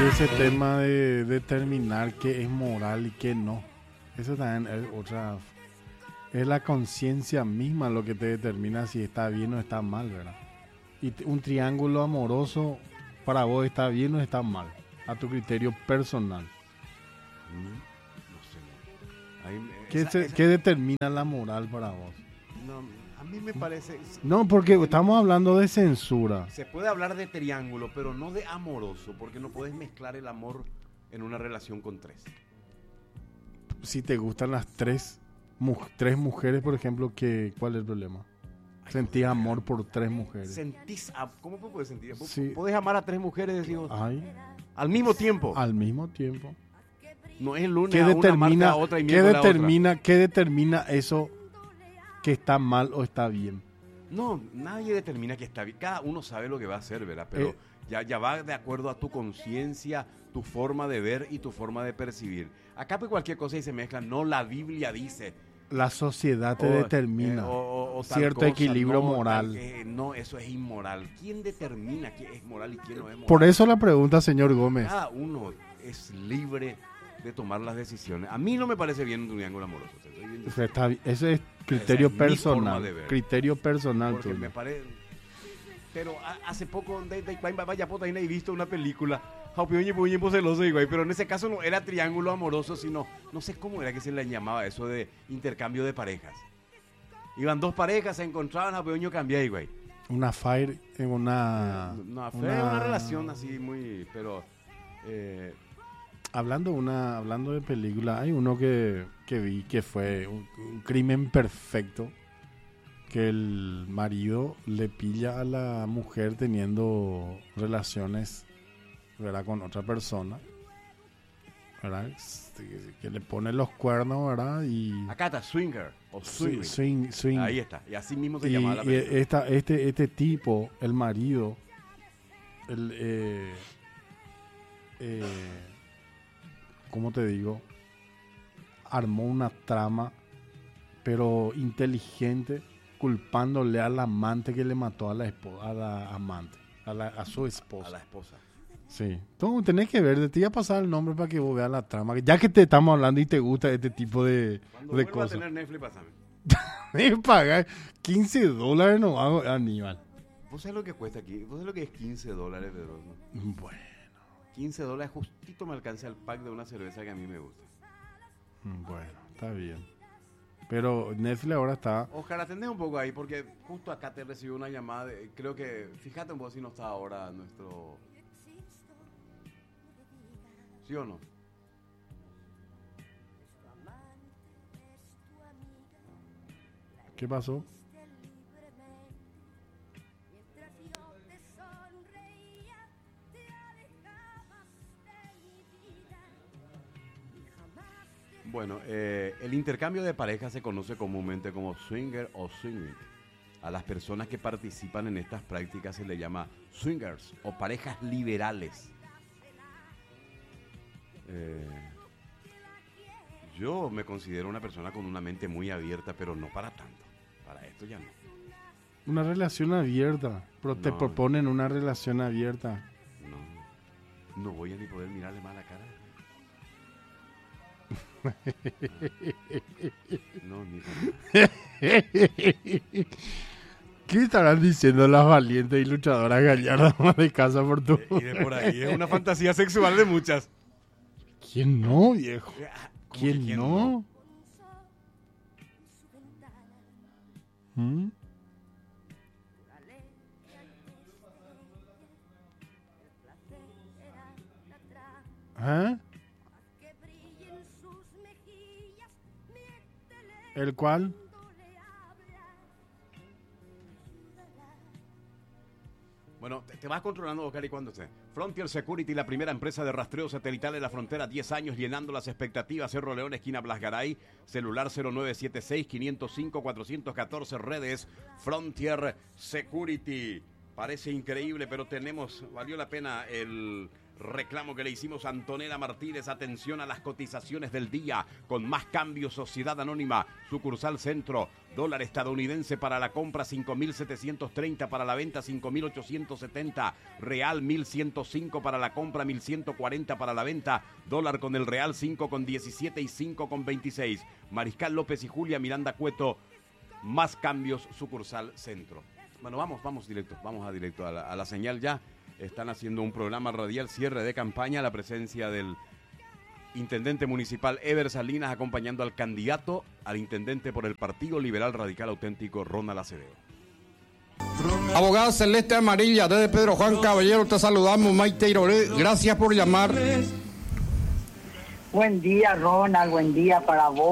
ese tema de determinar qué es moral y qué no, eso también es otra. Es la conciencia misma lo que te determina si está bien o está mal, ¿verdad? Y un triángulo amoroso para vos está bien o está mal, a tu criterio personal. No sé. ¿Qué determina la moral para vos? No, a mí me parece... No, porque estamos hablando de censura. Se puede hablar de triángulo, pero no de amoroso, porque no puedes mezclar el amor en una relación con tres. Si te gustan las tres mujeres, por ejemplo, ¿cuál es el problema? Sentís amor por tres mujeres. ¿Cómo puedes sentir? Sí. ¿Puedes amar a tres mujeres, decimos? Ay, Al mismo tiempo. al mismo tiempo. No es el lunes ¿Qué a una, martes determina, a otra y qué miércoles a otra. determina, qué determina eso que está mal o está bien? No, nadie determina que está bien. Cada uno sabe lo que va a hacer, ¿verdad? Pero ya va de acuerdo a tu conciencia, tu forma de ver y tu forma de percibir. Acá pues cualquier cosa y se mezcla. No, la Biblia dice... La sociedad te determina o tal cierto cosa, equilibrio moral. No, eso es inmoral. ¿Quién determina qué es moral y quién no es moral? Por eso la pregunta, señor Gómez. Cada uno es libre de tomar las decisiones. A mí no me parece bien un triángulo amoroso. O sea, ese es criterio Esa es mi forma personal. de ver. Criterio personal Porque tuyo. me parece... Pero hace poco, vaya puta, he visto una película, celoso, pero en ese caso no era triángulo amoroso, sino, no sé cómo era que se le llamaba eso de intercambio de parejas. Iban dos parejas, se encontraban, Japeoño cambia, güey. Una fire en una... Una relación así muy, pero... Hablando de película, hay uno que vi que fue un crimen perfecto, que el marido le pilla a la mujer teniendo relaciones, ¿verdad?, con otra persona, ¿verdad?, que le pone los cuernos, ¿verdad? Y acá está Swinger o Swing. swing. Ahí está, y así mismo se Y llama la película. este tipo, el marido, ¿cómo te digo? Armó una trama, pero inteligente, culpándole al amante que le mató a la esposa, a la amante, a su esposa. A la esposa. Sí. Tú tenés que ver, te voy a pasar el nombre para que vos veas la trama. Ya que te estamos hablando y te gusta este tipo de Cuando cosas. a tener Netflix, pásame. Me pagar $15 no hago, Aníbal. ¿Vos sabés lo que cuesta aquí? ¿Vos sabés lo que es $15, Pedro? Bueno. $15 justito me alcanza el pack de una cerveza que a mí me gusta. Bueno, está bien. Pero Netflix ahora está... Oscar, atendé un poco ahí porque justo acá te recibió una llamada. Creo que, fíjate un poco si no está ahora nuestro... ¿Sí o no? ¿Qué pasó? Bueno, el intercambio de parejas se conoce comúnmente como swinger o swinging. A las personas que participan en estas prácticas se les llama swingers o parejas liberales. Yo me considero una persona con una mente muy abierta, pero no para tanto. Para esto ya no. Una relación abierta. Pero te proponen una relación abierta. No voy a ni poder mirarle más la cara. No, ni ¿Qué estarán diciendo las valientes y luchadoras gallardas de casa por tu? Y de por ahí es una fantasía sexual de muchas. ¿Quién no, viejo? ¿Quién no? ¿Mm? ¿Ah? ¿El cual? Bueno, te vas controlando, Oscar, y cuando esté. Frontier Security, la primera empresa de rastreo satelital en la frontera, 10 años llenando las expectativas. Cerro León, esquina Blasgaray, celular 0976-505-414, redes Frontier Security. Parece increíble, pero valió la pena Reclamo que le hicimos a Antonella Martínez. Atención a las cotizaciones del día. Con Más Cambio, Sociedad Anónima, sucursal Centro. Dólar estadounidense para la compra 5.730, para la venta 5.870. Real 1.105 para la compra, 1.140 para la venta. Dólar con el real 5,17 y 5,26. Mariscal López y Julia Miranda Cueto. Más Cambios, sucursal Centro. Bueno, vamos directo a la señal ya. Están haciendo un programa radial, cierre de campaña, la presencia del intendente municipal Ever Salinas acompañando al candidato al intendente por el Partido Liberal Radical Auténtico, Ronald Acevedo. Abogada Celeste Amarilla, desde Pedro Juan Caballero, te saludamos, Maite Iroré, gracias por llamar. Buen día, Ronald, buen día para vos.